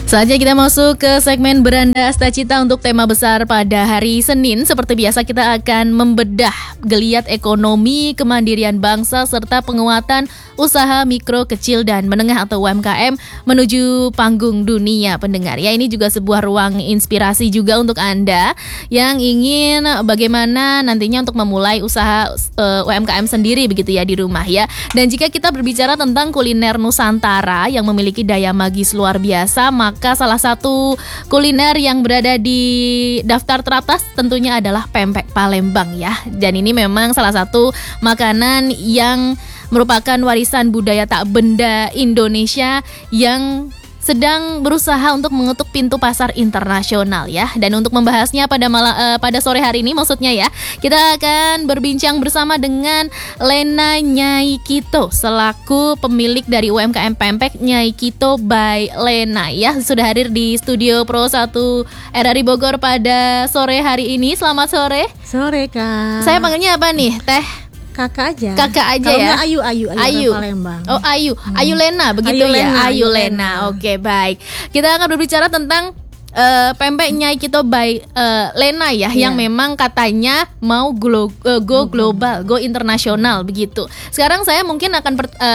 Saatnya kita masuk ke segmen Beranda Astacita untuk tema besar pada hari Senin. Seperti biasa kita akan membedah geliat ekonomi, kemandirian bangsa, serta penguatan usaha mikro, kecil, dan menengah atau UMKM menuju panggung dunia pendengar. Ya, ini juga sebuah ruang inspirasi juga untuk Anda yang ingin bagaimana nantinya untuk memulai usaha UMKM sendiri begitu ya di rumah ya. Dan jika kita berbicara tentang kuliner Nusantara yang memiliki daya magis luar biasa, maka salah satu kuliner yang berada di daftar teratas tentunya adalah pempek Palembang ya. Dan ini memang salah satu makanan yang merupakan warisan budaya tak benda Indonesia yang sedang berusaha untuk mengetuk pintu pasar internasional ya. Dan untuk membahasnya pada sore hari ini maksudnya ya, kita akan berbincang bersama dengan Lena Nyai Kito selaku pemilik dari UMKM Pempek Nyai Kito by Lena ya. Sudah hadir di studio Pro 1 RRI Bogor pada sore hari ini. Selamat sore. Sore, Kak. Saya panggilnya apa nih? Teh? Kakak aja. Kakak aja ya. Kalau Ayu Palembang. Oh, Ayu. Ayu Lena begitu ya. Ayu Lena. Oke, baik. Kita akan berbicara tentang pempek Nyai Kito by Lena ya, yang memang katanya mau go global, go internasional begitu. Sekarang saya mungkin akan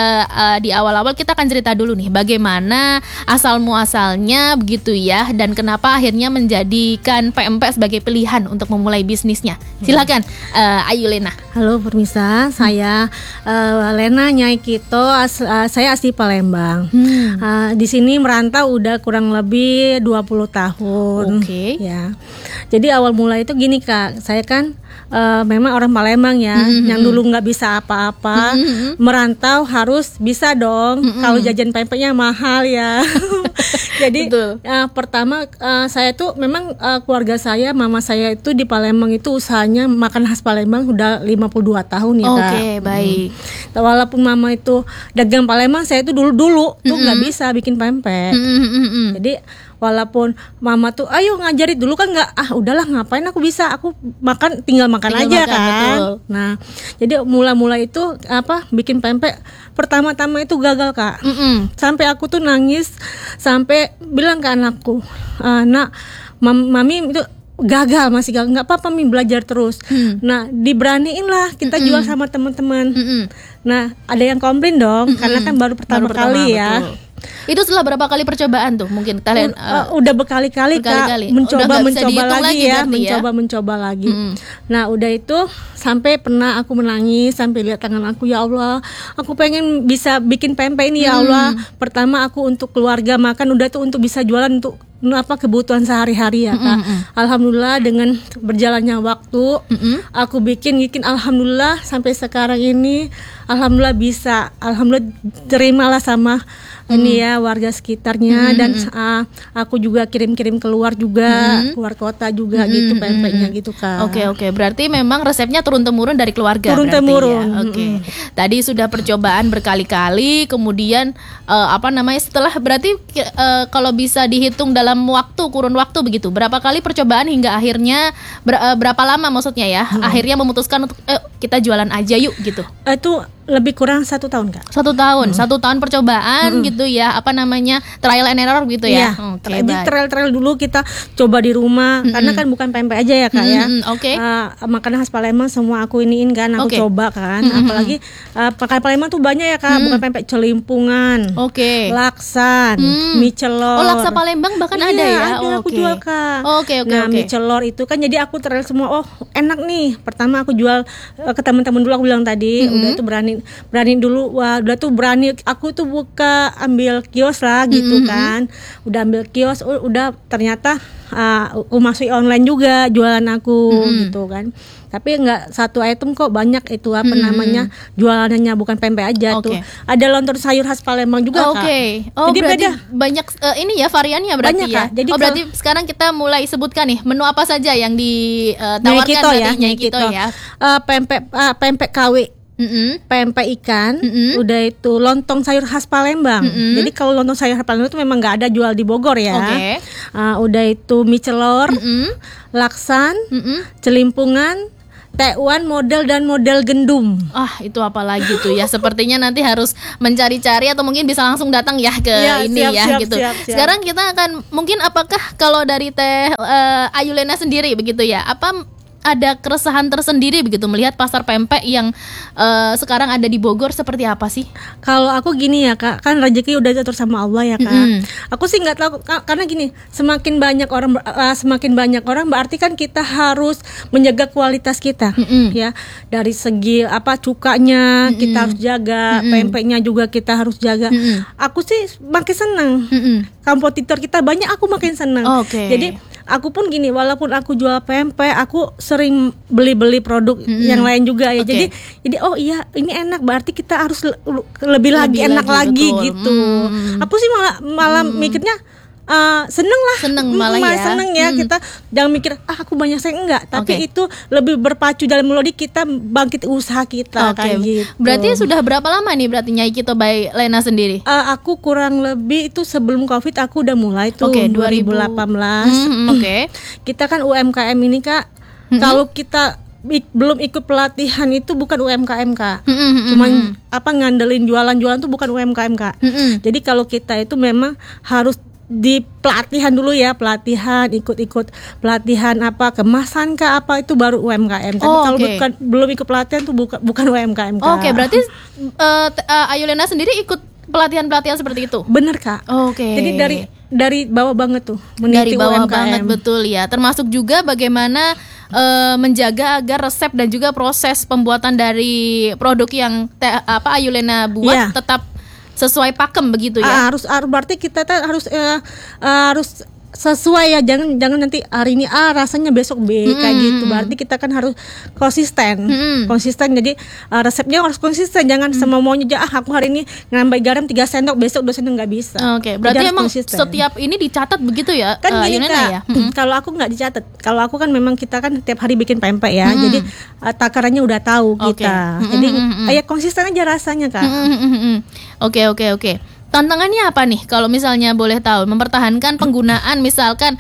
di awal-awal kita akan cerita dulu nih bagaimana asal muasalnya begitu ya, dan kenapa akhirnya menjadikan pempek sebagai pilihan untuk memulai bisnisnya. Silakan Ayu Lena. Halo Permisa, saya Lena Nyai Kito, saya asli Palembang. Di sini merantau udah kurang lebih 20 tahun. Oke. Ya. Jadi awal mulai itu gini Kak, saya kan memang orang Palembang ya, yang dulu nggak bisa apa-apa, merantau harus bisa dong. Kalau jajan pempeknya mahal ya. Jadi pertama saya tuh memang keluarga saya, mama saya itu di Palembang itu usahanya makan khas Palembang udah 52 tahun ya Kak. Oke, baik. Walaupun mama itu dagang Palembang, saya itu dulu tuh nggak bisa bikin pempek. Jadi walaupun mama tuh ayo ngajarin, dulu kan nggak, udahlah ngapain aku bisa, aku tinggal makan aja kan. Betul. Nah, jadi mula-mula itu bikin pempek pertama-tama itu gagal Kak. Sampai aku tuh nangis, sampai bilang ke anakku, nak, mami itu gagal, masih gagal, nggak apa-apa Mi, belajar terus. Nah, diberaniin lah kita jual sama teman-teman. Nah, ada yang komplain dong, karena kan baru pertama kali ya. Betul. Itu setelah berapa kali percobaan tuh mungkin kalian? Udah berkali-kali Kak, mencoba lagi. Nah, udah itu sampai pernah aku menangis, sampai lihat tangan aku, ya Allah, aku pengen bisa bikin pempek ini ya Allah. Pertama aku untuk keluarga makan, udah tuh untuk bisa jualan untuk kebutuhan sehari-hari ya Kak. Alhamdulillah dengan berjalannya waktu, aku bikin alhamdulillah sampai sekarang ini, alhamdulillah bisa, alhamdulillah terimalah sama ini ya warga sekitarnya. Dan aku juga kirim-kirim keluar juga, keluar kota juga gitu pempeknya gitu Kak. Oke, berarti memang resepnya turun-temurun dari keluarga. Turun-temurun ya? Oke. Tadi sudah percobaan berkali-kali, kemudian setelah berarti kalau bisa dihitung dalam kurun waktu begitu, berapa kali percobaan hingga akhirnya berapa lama maksudnya ya, akhirnya memutuskan untuk kita jualan aja yuk gitu. Itu lebih kurang 1 tahun Kak. 1 tahun, 1 tahun percobaan gitu ya, trial and error gitu ya. Jadi trial dulu kita coba di rumah, karena kan bukan pempek aja ya Kak ya. Makanan khas Palembang semua aku iniin kan, aku coba kan. Apalagi makanan Palembang tuh banyak ya Kak, bukan pempek, celimpungan, laksan, mie celor. Oh, laksa Palembang bahkan ada ya. Ada, aku jual Kak. Nah, mie celor itu kan, jadi aku trial semua. Oh enak nih. Pertama aku jual ke teman-teman dulu, aku bilang tadi, udah itu berani dulu. Wah, udah tuh berani, aku tuh ambil kios lah gitu kan. Udah ambil kios, udah ternyata aku masuk online juga jualan aku gitu kan. Tapi nggak satu item kok, banyak itu jualannya, bukan pempek aja tuh. Ada lontong sayur khas Palembang juga Kak. Oh, jadi berarti beda. Banyak ini ya variannya berarti banyak, ya. Kak. Jadi berarti sekarang kita mulai sebutkan nih menu apa saja yang ditawarkan Nyai Kito ya. Pempek KW. Pempek ikan, udah itu lontong sayur khas Palembang. Jadi kalau lontong sayur khas Palembang itu memang nggak ada jual di Bogor ya. Udah itu mie celor, laksan, celimpungan, T1 model dan model gendum. Itu apa lagi tuh ya? Sepertinya nanti harus mencari-cari atau mungkin bisa langsung datang ya ke siap, gitu. siap. Sekarang kita akan mungkin apakah kalau dari Teh Ayu Lena sendiri begitu ya? Apa ada keresahan tersendiri begitu melihat pasar pempek yang sekarang ada di Bogor seperti apa sih? Kalau aku gini ya Kak, kan rezeki udah diatur sama Allah ya Kak. Aku sih nggak tahu karena gini, semakin banyak orang berarti kan kita harus menjaga kualitas kita, ya. Dari segi cukanya kita harus jaga, pempeknya juga kita harus jaga. Aku sih makin senang. Kompetitor kita banyak, aku makin senang. Jadi aku pun gini, walaupun aku jual pempek, aku sering beli produk yang lain juga ya. Jadi oh iya ini enak, berarti kita harus lebih enak lagi gitu. Aku sih malah mikirnya seneng malah ya. Seneng ya kita jangan mikir aku banyak saya enggak, tapi itu lebih berpacu dalam melodi kita bangkit usaha kita kayak gitu. Berarti sudah berapa lama nih berarti Nyai Kito by Lena sendiri? Aku kurang lebih itu sebelum Covid aku udah mulai tuh 2018. Kita kan UMKM ini Kak. Kalau kita belum ikut pelatihan itu bukan UMKM Kak. Cuman ngandelin jualan tuh bukan UMKM Kak. Jadi kalau kita itu memang harus di pelatihan dulu ya, ikut pelatihan kemasan itu baru UMKM. Tapi kalau belum ikut pelatihan tuh bukan UMKM Kak. Berarti Ayu Lena sendiri ikut pelatihan seperti itu? Bener Kak. Jadi dari bawah banget tuh, dari bawah UMKM. banget, betul ya. Termasuk juga bagaimana menjaga agar resep dan juga proses pembuatan dari produk yang Ayu Lena buat tetap sesuai pakem begitu ya. Harus berarti kita harus sesuai ya, jangan nanti hari ini rasanya besok B kayak gitu. Berarti kita kan harus konsisten. Jadi resepnya harus konsisten, jangan semau maunya aja aku hari ini nambah garam 3 sendok, besok 2 sendok nggak bisa. Berarti emang konsisten. Setiap ini dicatat begitu ya? Kan gini Kak, ya? Kalau aku nggak dicatat. Kalau aku kan memang kita kan tiap hari bikin pempek ya. Jadi takarannya udah tahu kita. Jadi ya konsisten aja rasanya Kak. Oke. Tantangannya apa nih kalau misalnya boleh tahu mempertahankan penggunaan misalkan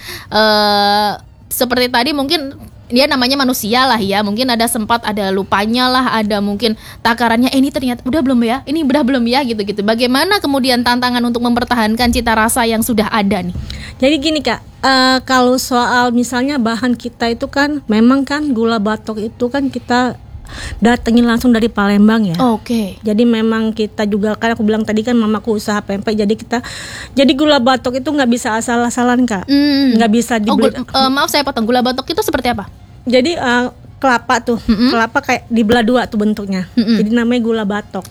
seperti tadi mungkin dia namanya manusia lah ya, mungkin sempat ada lupanya lah, ada mungkin takarannya ini ternyata udah belum ya, ini udah belum ya gitu. Bagaimana kemudian tantangan untuk mempertahankan cita rasa yang sudah ada nih? Jadi gini Kak, kalau soal misalnya bahan kita itu kan memang kan gula batok itu kan kita datengin langsung dari Palembang ya. Jadi memang kita juga kan aku bilang tadi kan mamaku usaha pempek, jadi gula batok itu nggak bisa asal-asalan Kak. Nggak bisa dibeli. Maaf saya potong, gula batok itu seperti apa? Jadi kelapa tuh, kelapa kayak dibelah 2 tuh bentuknya. Jadi namanya gula batok.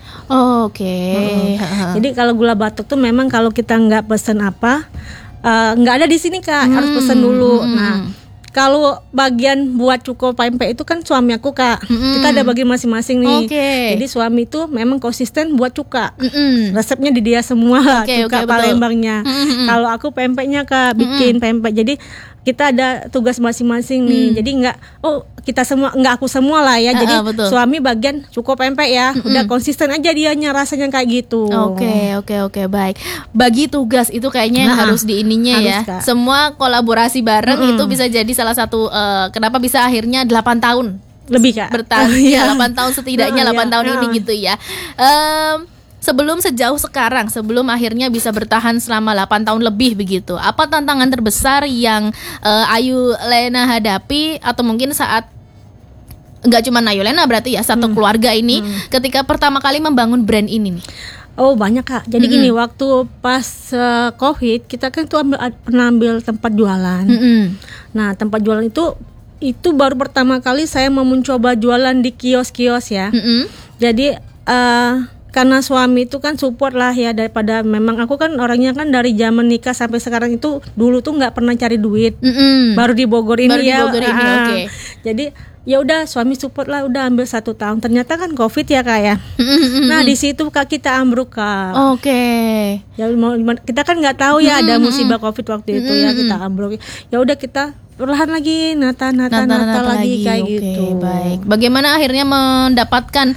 Jadi kalau gula batok tuh memang kalau kita nggak pesen nggak ada di sini Kak, harus pesen dulu. Nah, kalau bagian buat cuko pempek itu kan suami aku Kak. Kita ada bagian masing-masing nih. Jadi suami itu memang konsisten buat cuka. Resepnya di dia semua cuka Palembangnya. Kalau aku pempeknya Kak, bikin pempek. Jadi kita ada tugas masing-masing nih. Jadi nggak aku semua lah ya. Jadi suami bagian cukup pempek ya. Udah konsisten aja dianya rasanya kayak gitu. Oke, baik. Bagi tugas itu kayaknya harus diininya ya. Kak. Semua kolaborasi bareng itu bisa jadi salah satu kenapa bisa akhirnya 8 tahun lebih Kak. Bertahan 8 tahun setidaknya 8 tahun ini gitu ya. Sejauh sekarang, sebelum akhirnya bisa bertahan selama 8 tahun lebih begitu, apa tantangan terbesar yang Ayu Lena hadapi, atau mungkin saat nggak cuma Ayu Lena berarti ya, satu keluarga ini ketika pertama kali membangun brand ini nih? Banyak Kak. Jadi gini, waktu pas Covid kita kan tuh pernah ambil tempat jualan. Nah tempat jualan itu baru pertama kali saya mau mencoba jualan di kios-kios ya. Jadi karena suami itu kan support lah ya, daripada memang aku kan orangnya kan dari zaman nikah sampai sekarang itu dulu tuh nggak pernah cari duit, baru di Bogor ini Jadi ya udah suami support lah, udah ambil 1 tahun. Ternyata kan Covid ya Kak ya. Nah di situ Kak kita ambruk Kak. Ya kita kan nggak tahu ya ada musibah Covid waktu itu ya, kita ambruk. Ya udah kita perlahan lagi nata lagi kayak gitu. Baik. Bagaimana akhirnya mendapatkan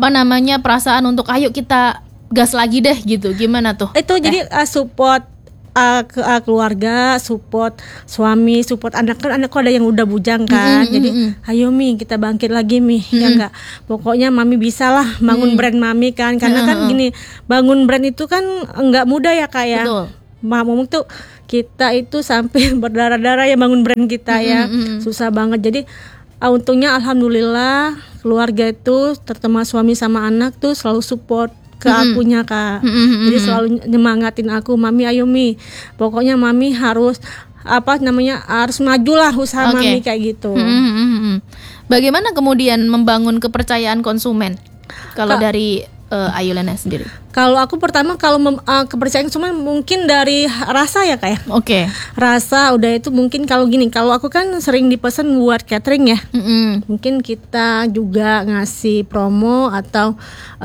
perasaan untuk ayo kita gas lagi deh gitu, gimana tuh? Itu jadi support keluarga, support suami, support anak. Kan anakku ada yang udah bujang kan. Jadi ayo Mi, kita bangkit lagi Mi. Ya enggak. Pokoknya Mami bisa lah bangun brand Mami kan. Karena kan gini, bangun brand itu kan enggak mudah ya Kak ya. Betul. Ngomong tuh kita itu sampai berdarah-darah ya bangun brand kita ya. Susah banget. Jadi untungnya alhamdulillah keluarga itu terutama suami sama anak tuh selalu support ke akunya Kak. Jadi selalu nyemangatin aku, Mami ayo Mi. Pokoknya Mami harus harus majulah usaha Mami kayak gitu. Bagaimana kemudian membangun kepercayaan konsumen kalau dari Ayu Lena sendiri? Kalau aku pertama kepercayaan konsumen mungkin dari rasa ya Kak ya. Rasa udah itu mungkin kalau gini, kalau aku kan sering dipesan buat catering ya. Mungkin kita juga ngasih promo atau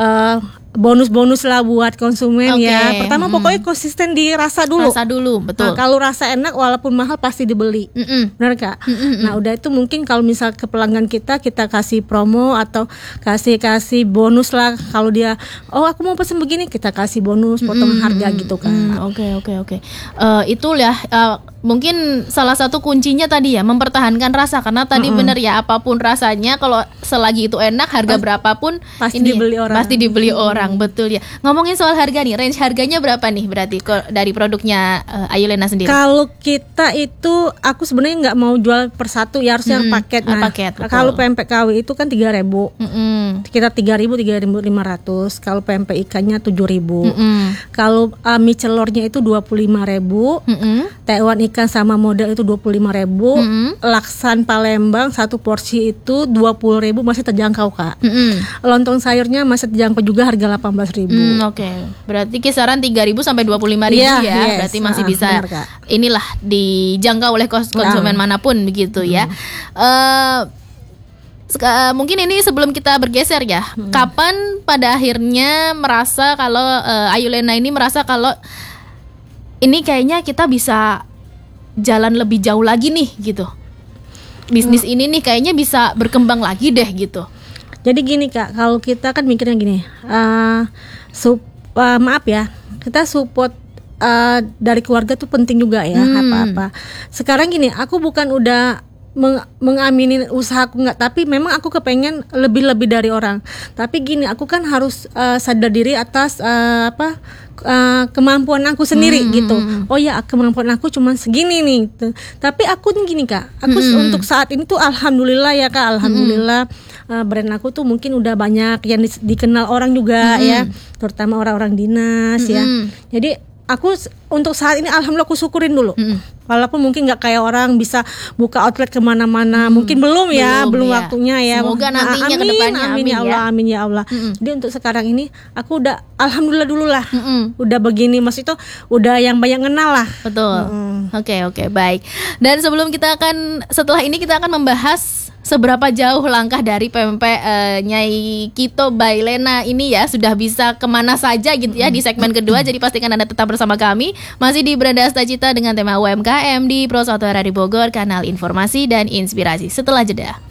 bonus-bonus lah buat konsumen ya. Pertama pokoknya konsisten di rasa dulu. Rasa dulu, betul. Nah, kalau rasa enak walaupun mahal pasti dibeli. Benar Kak? Nah, udah itu mungkin kalau misal ke pelanggan kita kasih promo atau kasih bonus lah. Kalau dia aku mau pesen begini, kita kasih bonus, potong harga gitu kan. Oke. Itulah mungkin salah satu kuncinya tadi ya, mempertahankan rasa, karena tadi benar ya, apapun rasanya kalau selagi itu enak, harga berapapun pasti dibeli orang. Betul ya. Ngomongin soal harga nih, range harganya berapa nih berarti dari produknya Ayu Lena sendiri? Kalau kita itu, aku sebenarnya nggak mau jual per satu ya, harus yang paket. Nah, kalau pempek KW itu kan 3.000, kita 3.000, 3.500. Kalau pempek ikannya 7.000. Kalau mie celornya itu 25.000. Tewan ikan sama model itu 25.000. Laksan Palembang satu porsi itu 20.000, masih terjangkau Kak. Lontong sayurnya masih terjangkau juga, harga 18.000. Berarti kisaran 3.000 sampai 25.000 ya. Berarti masih bisa inilah dijangkau oleh konsumen manapun begitu ya. Mungkin ini sebelum kita bergeser ya, kapan pada akhirnya merasa kalau Ayu Lena ini merasa kalau ini kayaknya kita bisa jalan lebih jauh lagi nih gitu, bisnis ini nih kayaknya bisa berkembang lagi deh gitu. Jadi gini Kak, kalau kita kan mikirnya gini, maaf ya, kita support dari keluarga tuh penting juga ya, apa-apa. Sekarang gini, aku bukan udah mengamini usahaku nggak, tapi memang aku kepengen lebih dari orang. Tapi gini, aku kan harus sadar diri atas kemampuan aku sendiri gitu. Oh ya, kemampuan aku cuma segini nih gitu. Tapi aku gini Kak, aku untuk saat ini tuh alhamdulillah ya Kak, alhamdulillah brand aku tuh mungkin udah banyak yang dikenal orang juga ya, terutama orang-orang dinas ya. Jadi aku untuk saat ini alhamdulillah aku syukurin dulu. Walaupun mungkin nggak kayak orang bisa buka outlet kemana-mana, mungkin belum waktunya ya. Semoga nantinya ke depannya, amin ya Allah. Jadi untuk sekarang ini aku udah alhamdulillah dulu lah. Udah begini, maksud itu udah yang banyak kenal lah. Betul. Oke, baik. Dan setelah ini kita akan membahas seberapa jauh langkah dari pempek Nyai Kito by Lena ini ya, sudah bisa kemana saja gitu ya di segmen kedua. Jadi pastikan Anda tetap bersama kami masih di Beranda Astacita dengan tema UMKM di Pro 1 Radio Bogor, kanal informasi dan inspirasi. Setelah jeda.